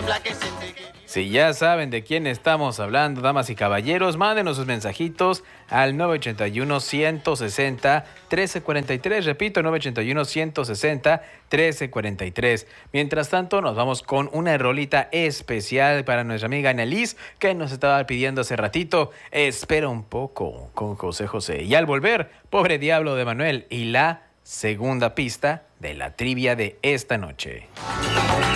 Si ya saben de quién estamos hablando, damas y caballeros, mándenos sus mensajitos al 981-160-1343. Repito, 981-160-1343. Mientras tanto, nos vamos con una rolita especial para nuestra amiga Annalise, que nos estaba pidiendo hace ratito. Espera un poco con José José. Y al volver, Pobre Diablo de Manuel y la segunda pista de la trivia de esta noche.